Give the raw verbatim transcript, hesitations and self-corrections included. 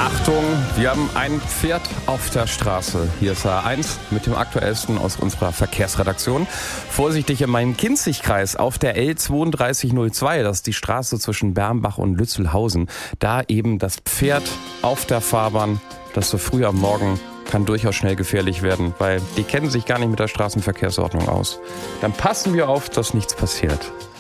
Achtung, wir haben ein Pferd auf der Straße. Hier ist A eins mit dem Aktuellsten aus unserer Verkehrsredaktion. Vorsichtig im Main-Kinzig-Kreis auf der L zweiunddreißig null zwei, das ist die Straße zwischen Bermbach und Lützelhausen. Da eben das Pferd auf der Fahrbahn, das so früh am Morgen kann durchaus schnell gefährlich werden, weil die kennen sich gar nicht mit der Straßenverkehrsordnung aus. Dann passen wir auf, dass nichts passiert.